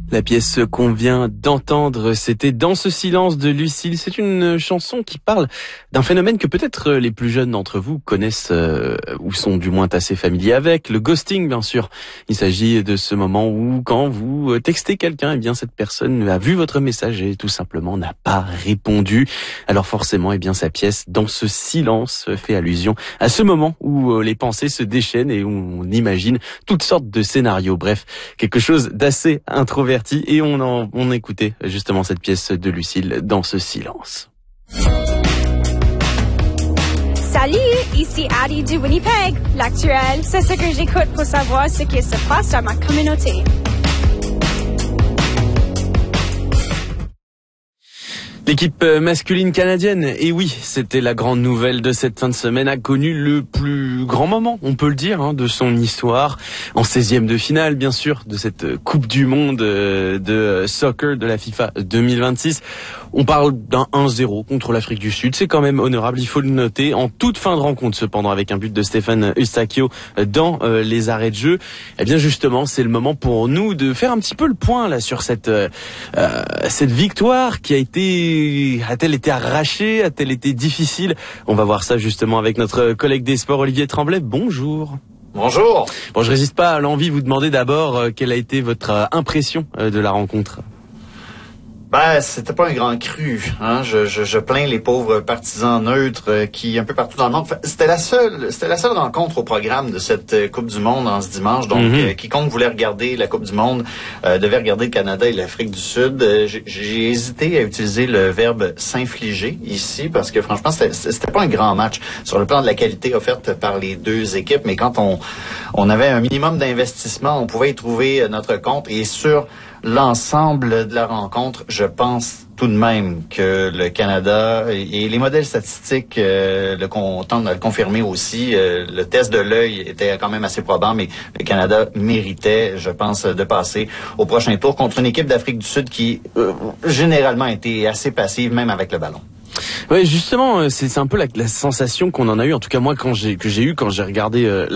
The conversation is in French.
La pièce qu'on vient d'entendre, c'était Dans ce silence de Lucille. C'est une chanson qui parle d'un phénomène que peut-être les plus jeunes d'entre vous connaissent ou sont du moins assez familiers avec, le ghosting bien sûr. Il s'agit de ce moment où quand vous textez quelqu'un, eh bien cette personne a vu votre message et tout simplement n'a pas répondu. Alors forcément, eh bien sa pièce Dans ce silence fait allusion à ce moment où les pensées se déchaînent et où on imagine toutes sortes de scénarios. Bref, quelque chose d'assez introverti. Et on écoutait justement cette pièce de Lucille Dans ce silence. Salut, ici Addie du Winnipeg. L'actuel, c'est ce que j'écoute pour savoir ce qui se passe dans ma communauté. L'équipe masculine canadienne, et oui, c'était la grande nouvelle de cette fin de semaine, a connu le plus grand moment, on peut le dire, de son histoire, en 16e de finale, bien sûr, de cette Coupe du Monde de soccer de la FIFA 2026. On parle d'un 1-0 contre l'Afrique du Sud, c'est quand même honorable, il faut le noter, en toute fin de rencontre cependant, avec un but de Stéphane Eustáquio dans les arrêts de jeu. Eh bien justement, c'est le moment pour nous de faire un petit peu le point là sur cette victoire qui a-t-elle été arrachée, a-t-elle été difficile? On va voir ça justement avec notre collègue des sports Olivier Tremblay. Bonjour. Bonjour. Bon, je résiste pas à l'envie de vous demander d'abord quelle a été votre impression de la rencontre. C'était pas un grand cru, hein. Je plains les pauvres partisans neutres qui, un peu partout dans le monde, c'était la seule rencontre au programme de cette Coupe du Monde en ce dimanche. Donc, quiconque voulait regarder la Coupe du Monde devait regarder le Canada et l'Afrique du Sud. J'ai hésité à utiliser le verbe s'infliger ici parce que franchement, c'était pas un grand match sur le plan de la qualité offerte par les deux équipes. Mais quand on avait un minimum d'investissement, on pouvait y trouver notre compte. Et sur l'ensemble de la rencontre, je pense tout de même que le Canada, et les modèles statistiques tentent de le confirmer aussi, le test de l'œil était quand même assez probant, mais le Canada méritait, je pense, de passer au prochain tour contre une équipe d'Afrique du Sud qui, généralement, était assez passive, même avec le ballon. Oui, justement, c'est un peu la sensation qu'on en a eu, en tout cas moi, quand j'ai regardé